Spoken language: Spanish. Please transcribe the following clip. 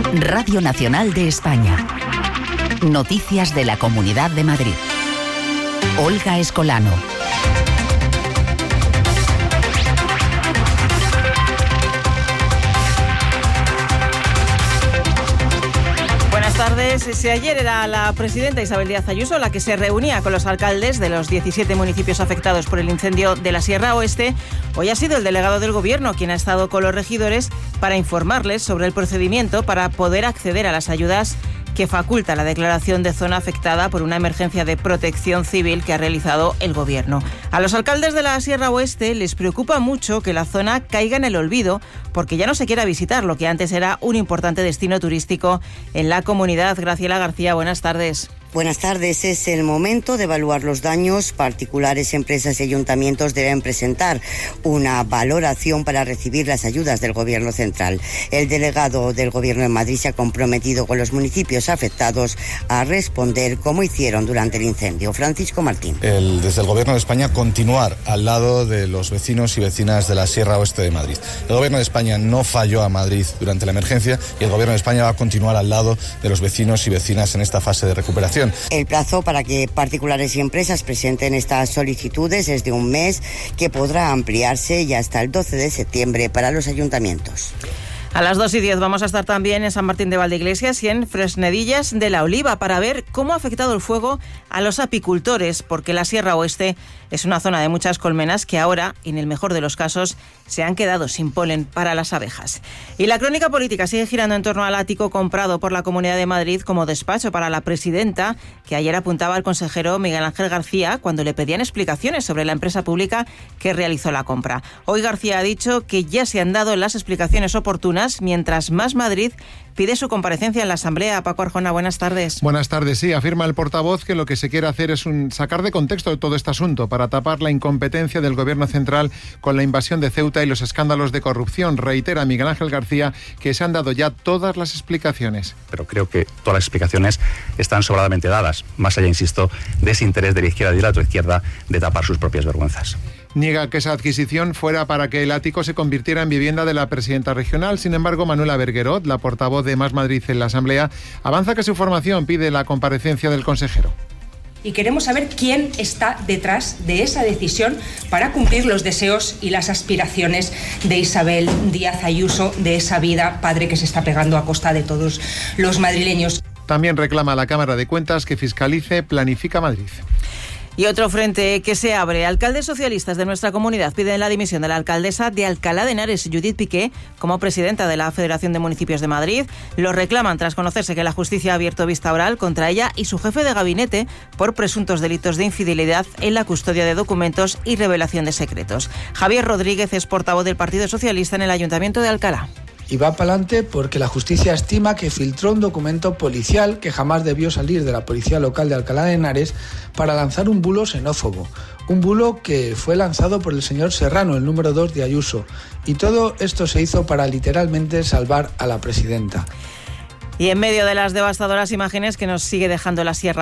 Radio Nacional de España. Noticias de la Comunidad de Madrid. Olga Escolano. Buenas tardes. Si ayer era la presidenta Isabel Díaz Ayuso la que se reunía con los alcaldes de los 17 municipios afectados por el incendio de la Sierra Oeste, hoy ha sido el delegado del Gobierno quien ha estado con los regidores para informarles sobre el procedimiento para poder acceder a las ayudas que faculta la declaración de zona afectada por una emergencia de protección civil que ha realizado el Gobierno. A los alcaldes de la Sierra Oeste les preocupa mucho que la zona caiga en el olvido porque ya no se quiera visitar lo que antes era un importante destino turístico en la comunidad. Graciela García, buenas tardes. Buenas tardes. Es el momento de evaluar los daños. Particulares, empresas y ayuntamientos deben presentar una valoración para recibir las ayudas del Gobierno central. El delegado del Gobierno en Madrid se ha comprometido con los municipios afectados a responder como hicieron durante el incendio. Francisco Martín. Desde el Gobierno de España continuar al lado de los vecinos y vecinas de la Sierra Oeste de Madrid. El Gobierno de España no falló a Madrid durante la emergencia y el Gobierno de España va a continuar al lado de los vecinos y vecinas en esta fase de recuperación. El plazo para que particulares y empresas presenten estas solicitudes es de un mes, que podrá ampliarse ya hasta el 12 de septiembre para los ayuntamientos. A las 2:10 vamos a estar también en San Martín de Valdeiglesias y en Fresnedillas de la Oliva para ver cómo ha afectado el fuego a los apicultores, porque la Sierra Oeste es una zona de muchas colmenas que ahora, en el mejor de los casos, se han quedado sin polen para las abejas. Y la crónica política sigue girando en torno al ático comprado por la Comunidad de Madrid como despacho para la presidenta, que ayer apuntaba al consejero Miguel Ángel García cuando le pedían explicaciones sobre la empresa pública que realizó la compra. Hoy García ha dicho que ya se han dado las explicaciones oportunas, mientras Más Madrid pide su comparecencia en la Asamblea. Paco Arjona, buenas tardes. Buenas tardes. Sí, afirma el portavoz que lo que se quiere hacer es sacar de contexto de todo este asunto para tapar la incompetencia del Gobierno central con la invasión de Ceuta y los escándalos de corrupción. Reitera Miguel Ángel García que se han dado ya todas las explicaciones. Pero creo que todas las explicaciones están sobradamente dadas, más allá, insisto, de ese interés de la izquierda y de la otra-izquierda de tapar sus propias vergüenzas. Niega que esa adquisición fuera para que el ático se convirtiera en vivienda de la presidenta regional. Sin embargo, Manuela Berguerot, la portavoz de Más Madrid en la Asamblea, avanza que su formación pide la comparecencia del consejero. Y queremos saber quién está detrás de esa decisión para cumplir los deseos y las aspiraciones de Isabel Díaz Ayuso, de esa vida padre que se está pegando a costa de todos los madrileños. También reclama a la Cámara de Cuentas que fiscalice Planifica Madrid. Y otro frente que se abre. Alcaldes socialistas de nuestra comunidad piden la dimisión de la alcaldesa de Alcalá de Henares, Judith Piqué, como presidenta de la Federación de Municipios de Madrid. Lo reclaman tras conocerse que la justicia ha abierto vista oral contra ella y su jefe de gabinete por presuntos delitos de infidelidad en la custodia de documentos y revelación de secretos. Javier Rodríguez es portavoz del Partido Socialista en el Ayuntamiento de Alcalá. Y va para adelante porque la justicia estima que filtró un documento policial que jamás debió salir de la policía local de Alcalá de Henares para lanzar un bulo xenófobo. Un bulo que fue lanzado por el señor Serrano, el número 2 de Ayuso. Y todo esto se hizo para literalmente salvar a la presidenta. Y en medio de las devastadoras imágenes que nos sigue dejando la Sierra